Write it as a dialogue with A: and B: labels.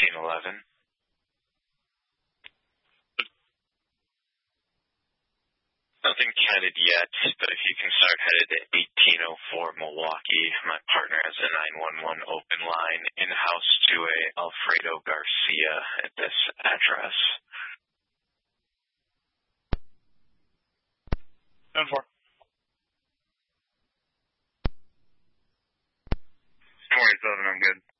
A: 1811. Nothing headed yet, but if you can start headed to 1804 Milwaukee, my partner has a 911 open line in-house to a Alfredo Garcia at this address.
B: 10-4.
C: 27, I'm good.